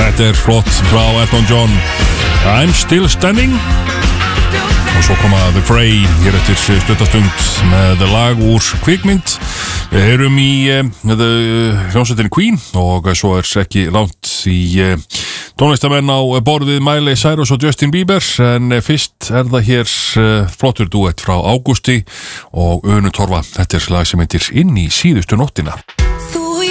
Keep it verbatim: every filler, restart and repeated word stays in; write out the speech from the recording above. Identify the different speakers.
Speaker 1: Þetta er flott frá Elton John, I'm Still Standing. Og svo koma The Fray hér eftir stuttastund með lag úr kvikmynd. Við erum í uh, hljómsveitinni Queen og svo er ekki langt í uh, tónlistamenn á borð við Miley Cyrus og Justin Bieber, en fyrst er það hér uh, flottur duett frá Ágústi og Unu Torfa. Þetta er lag sem heitir Inn í síðustu nóttina.